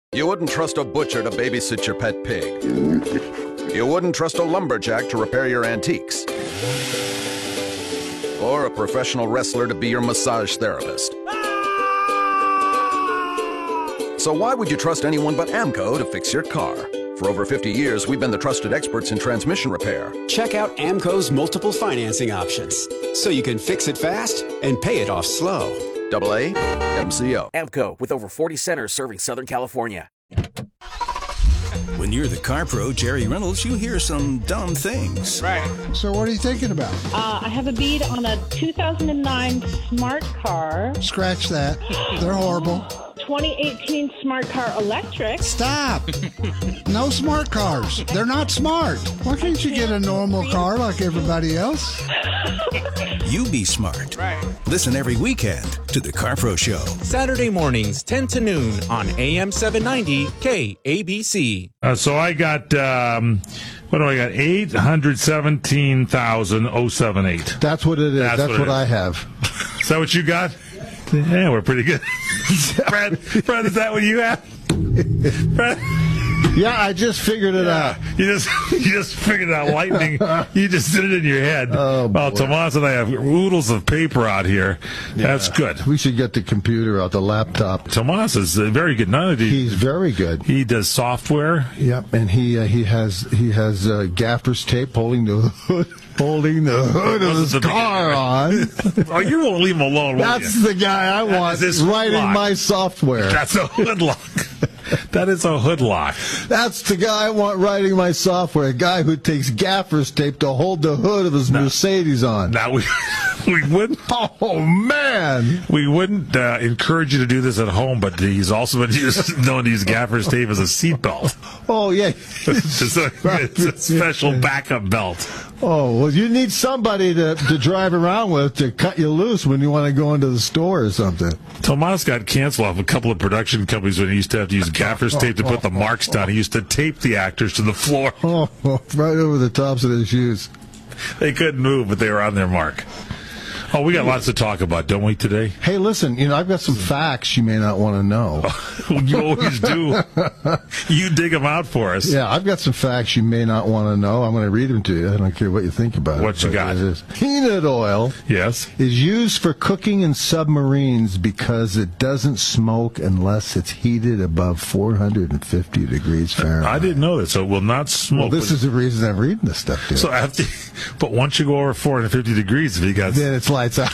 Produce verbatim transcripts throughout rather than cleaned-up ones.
You wouldn't trust a butcher to babysit your pet pig. You wouldn't trust a lumberjack to repair your antiques. Or a professional wrestler to be your massage therapist. So why would you trust anyone but AMCO to fix your car? For over fifty years, we've been the trusted experts in transmission repair. Check out AMCO's multiple financing options, so you can fix it fast and pay it off slow. Double A M C O. AMCO, with over forty centers serving Southern California. When you're the car pro, Jerry Reynolds, you hear some dumb things. Right. So what are you thinking about? Uh, I have a bead on a two thousand nine Smart Car. Scratch that. They're horrible. twenty eighteen Smart Car Electric. Stop. No smart cars. They're not smart. Why can't you get a normal car like everybody else? You be smart. Right. Listen every weekend to the Car Pro Show. Saturday mornings, ten to noon on A M seven ninety K A B C. Uh, so I got, um, what do I got? eight hundred seventeen thousand seventy-eight. That's what it is. That's That's, what what, it I is. have. Is that what you got? Yeah, we're pretty good. Fred, Fred, is that what you have? Fred? Yeah, I just figured it Yeah. out. You just you just figured out lightning. You just did it in your head. Oh, well, boy. Tomas and I have oodles of paper out here. That's good. We should get the computer out, the laptop. Tomas is uh, very good. Not only He's very good. he does software. Yep, and he uh, he has he has uh, gaffer's tape holding the hood, holding the hood of his the car on. Oh, you won't leave him alone, will That's you? the guy I That want is his writing lock. my software. That's a hood lock. That is a hood lock. That's the guy I want writing my software. A guy who takes gaffer's tape to hold the hood of his No. Mercedes on. Now we we wouldn't Oh man! we wouldn't uh, encourage you to do this at home, but he's also been used, known to use gaffer's tape as a seatbelt. Oh yeah. It's a, it's a special backup belt. Oh well, you need somebody to, to drive around with to cut you loose when you want to go into the store or something. Tomas got canceled off a couple of production companies when he used to have to use gaffer's tape to put the marks down. He used to tape the actors to the floor. Oh, right over the tops of their shoes. They couldn't move, but they were on their mark. Oh, we got lots to talk about, don't we, today? Hey, listen, you know, I've got some facts you may not want to know. You always do. You dig them out for us. Yeah, I've got some facts you may not want to know. I'm going to read them to you. I don't care what you think about it. What you but got? it is. Peanut oil Yes. is used for cooking in submarines because it doesn't smoke unless it's heated above four hundred fifty degrees Fahrenheit. I didn't know that, so it will not smoke. Well, this is the reason I'm reading this stuff to you. So after, but once you go over four hundred fifty degrees, if you got Then it's lights out.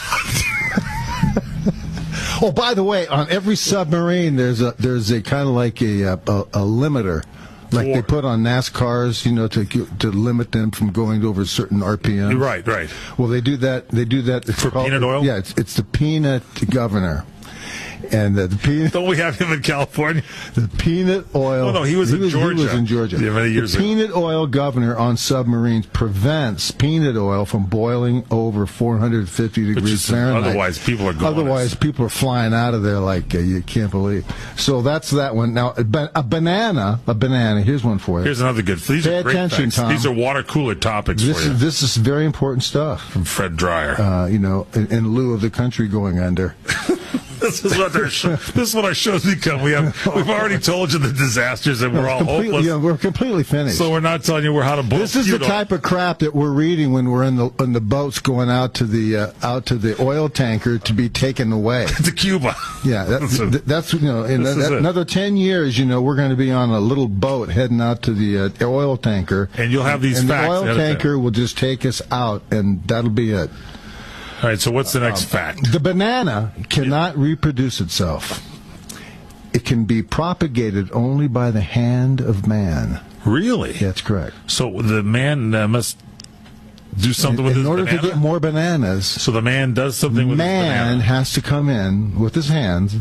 Oh, by the way, on every submarine, there's a there's a kind of like a a, a limiter, like For- they put on NASCARs, you know, to to limit them from going over certain R P M. right, right. Well, they do that. They do that it's For called- peanut oil? Yeah, it's, it's the peanut governor, and the, the peanut. Don't we have him in California? The peanut oil. Oh, no, he was in Georgia. He was in Georgia. Yeah, many years the ago. peanut oil governor on submarines prevents peanut oil from boiling over four hundred fifty degrees is- Fahrenheit. otherwise people are going. Otherwise, people are flying out of there like uh, you can't believe. So that's that one. Now, a, ba- a banana. A banana. Here's one for you. Here's another good. These Pay are great attention, facts. Tom. These are water cooler topics this for you. is this is very important stuff. From Fred Dreyer. Uh, you know, in, in lieu of the country going under. This is what our show, this is what our shows become. We have we've already told you the disasters and we're all completely, hopeless. yeah, we're completely finished. So we're not telling you we're how to boat. This is You the don't- type of crap that we're reading when we're in the in the boats going out to the uh, out to the oil tanker to be taken away. to Cuba. Yeah, that, So- th- that's you know, in This that, is it. another ten years, you know, we're going to be on a little boat heading out to the uh, oil tanker, And you'll have these and facts the oil ahead of time. tanker will just take us out, and that'll be it. All right. So what's the Um, next fact? The banana cannot reproduce itself. It can be propagated only by the hand of man. Really? That's correct. So the man uh, must do something In, with in his order banana? to get more bananas, So the man does something with his man banana. has to come in with his hands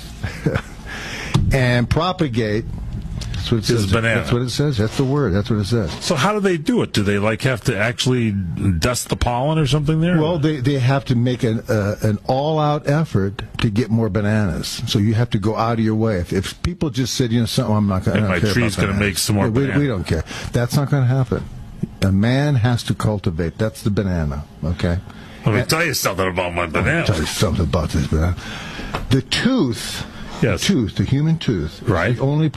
and propagate. That's what it His says. banana. That's what it says. That's the word. That's what it says. So how do they do it? Do they like have to actually dust the pollen or something there? Well, they, they have to make an uh, an all out effort to get more bananas. So you have to go out of your way. If, if people just said, you know, something, I'm not going And my to. tree's gonna make some more Yeah, we, banana. we don't care. That's not going to happen. A man has to cultivate. That's the banana. Okay. Let me tell you something about my banana. I'll tell you something about this banana. The tooth. Yes. The tooth, the human tooth, is Right. the only